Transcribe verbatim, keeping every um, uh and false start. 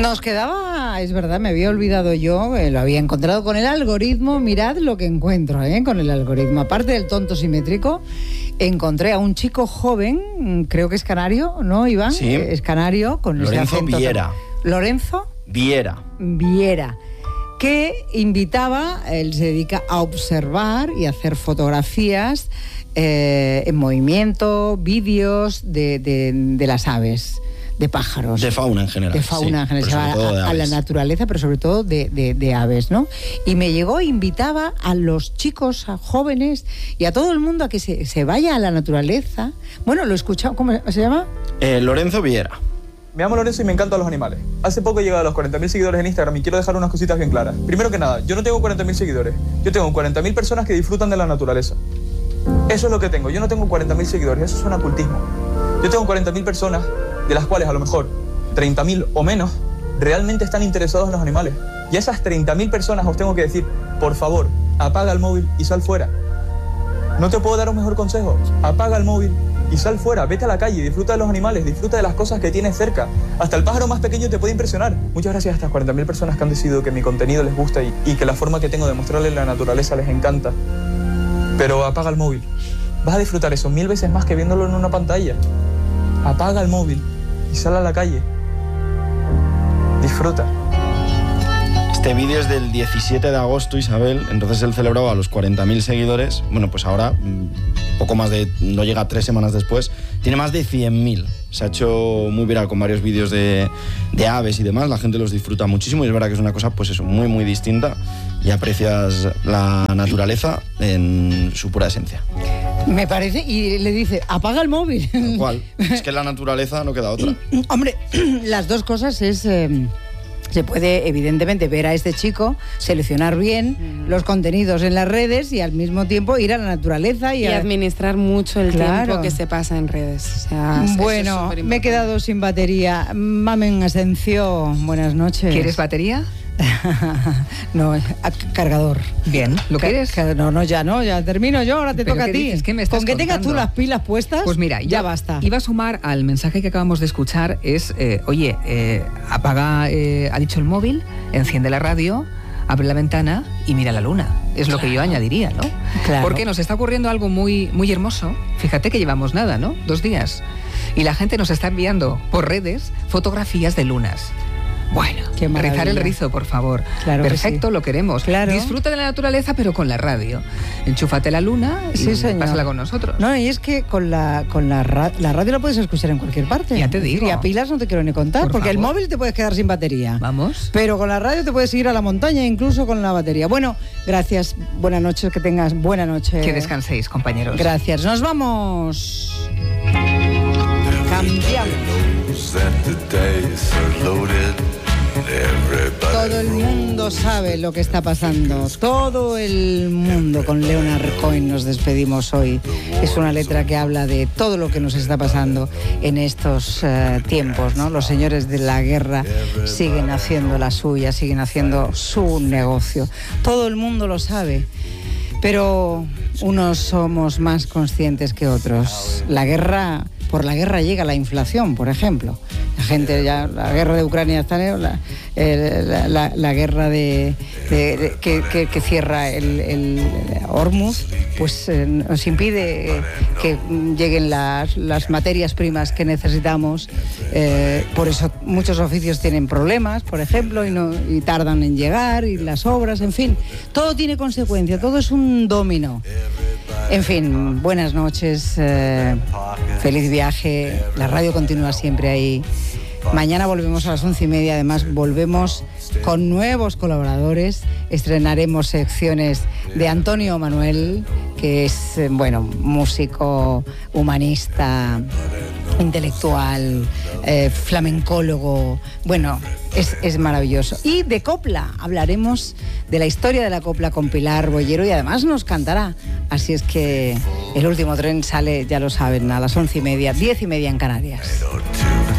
Nos quedaba, es verdad, me había olvidado yo, eh, lo había encontrado con el algoritmo. Mirad lo que encuentro, ¿eh? Con el algoritmo. Aparte del tonto simétrico, encontré a un chico joven, creo que es canario, ¿no, Iván? Sí. Es canario, con Lorenzo ese acento. Viera. ¿Lorenzo? Viera. Viera. Que invitaba, él se dedica a observar y a hacer fotografías eh, en movimiento, vídeos de, de, de las aves, de pájaros. De fauna en general. De fauna sí, en general, pero sobre todo de a, a la aves. naturaleza, pero sobre todo de, de, de aves, ¿no? Y me llegó, invitaba a los chicos, a jóvenes y a todo el mundo a que se, se vaya a la naturaleza. Bueno, lo he escuchado, ¿cómo se llama? Eh, Lorenzo Viera. Me llamo Lorenzo y me encantan los animales. Hace poco he llegado a los cuarenta mil seguidores en Instagram y quiero dejar unas cositas bien claras. Primero que nada, yo no tengo cuarenta mil seguidores. Yo tengo cuarenta mil personas que disfrutan de la naturaleza. Eso es lo que tengo. Yo no tengo cuarenta mil seguidores. Eso es un ocultismo. Yo tengo cuarenta mil personas, de las cuales a lo mejor treinta mil o menos realmente están interesados en los animales. Y a esas treinta mil personas os tengo que decir, por favor, apaga el móvil y sal fuera. No te puedo dar un mejor consejo. Apaga el móvil y sal fuera, vete a la calle, disfruta de los animales, disfruta de las cosas que tienes cerca. Hasta el pájaro más pequeño te puede impresionar. Muchas gracias a estas cuarenta mil personas que han decidido que mi contenido les gusta y, y que la forma que tengo de mostrarles la naturaleza les encanta. Pero apaga el móvil. Vas a disfrutar eso mil veces más que viéndolo en una pantalla. Apaga el móvil y sal a la calle. Disfruta. Este vídeo es del diecisiete de agosto, Isabel. Entonces él celebraba a los cuarenta mil seguidores. Bueno, pues ahora, poco más de... no llega tres semanas después, tiene más de cien mil. Se ha hecho muy viral con varios vídeos de, de aves y demás. La gente los disfruta muchísimo y es verdad que es una cosa, pues eso, muy, muy distinta. Y aprecias la naturaleza en su pura esencia. Me parece, y le dice, apaga el móvil. Tal cual. Es que la naturaleza no queda otra. Hombre, las dos cosas es... Eh, se puede, evidentemente, ver a este chico, seleccionar bien mm. los contenidos en las redes y al mismo tiempo ir a la naturaleza. Y, y a... administrar mucho el claro. tiempo que se pasa en redes. O sea, bueno, me he quedado sin batería. Mamen Asencio, buenas noches. ¿Quieres batería? No, cargador. Bien, ¿lo Ca quieres? No, no, ya no, ya termino yo, ahora te ¿Pero toca qué a ti. dices? ¿Qué me estás Con que tengas contando? tú las pilas puestas, pues mira, ya yo basta. Iba a sumar al mensaje que acabamos de escuchar, es, eh, oye, eh, apaga, eh, ha dicho el móvil, enciende la radio, abre la ventana y mira la luna. Es lo que yo añadiría, ¿no? Claro. Porque nos está ocurriendo algo muy, muy hermoso. Fíjate que llevamos nada, ¿no? Dos días. Y la gente nos está enviando por redes fotografías de lunas. Bueno, Qué rizar el maravilla. rizo, por favor. Claro que Perfecto, sí. lo queremos. Claro. Disfruta de la naturaleza, pero con la radio. Enchúfate la luna y Sí, señor. pásala con nosotros. No, y es que con la con la, ra la radio la puedes escuchar en cualquier parte. Ya te digo. Y a pilas no te quiero ni contar, Por porque favor. el móvil te puedes quedar sin batería. Vamos. Pero con la radio te puedes ir a la montaña, incluso con la batería. Bueno, gracias. Buenas noches, que tengas buena noche. Que descanséis, compañeros. Gracias. Nos vamos. Cambiamos. Todo el mundo sabe lo que está pasando. Todo el mundo. Con Leonard Cohen nos despedimos hoy. Es una letra que habla de todo lo que nos está pasando en estos uh, tiempos, ¿no? Los señores de la guerra siguen haciendo la suya, siguen haciendo su negocio. Todo el mundo lo sabe. Pero unos somos más conscientes que otros. La guerra, por la guerra llega la inflación, por ejemplo. La gente ya, la guerra de Ucrania está, la, eh, la, la, la guerra de, de, de que, que, que cierra el, el Hormuz, pues eh, nos impide eh, que lleguen las, las materias primas que necesitamos. Eh, por eso muchos oficios tienen problemas, por ejemplo, y, no, y tardan en llegar, y las obras, en fin, todo tiene consecuencia, todo es un dominó. En fin, buenas noches, eh, feliz viaje, la radio continúa siempre ahí. Mañana volvemos a las once y media, además volvemos con nuevos colaboradores, estrenaremos secciones de Antonio Manuel, que es, eh, bueno, músico, humanista, intelectual, eh, flamencólogo, bueno, es, es maravilloso. Y de copla, hablaremos de la historia de la copla con Pilar Bollero y además nos cantará. Así es que el último tren sale, ya lo saben, a las once y media, diez y media en Canarias.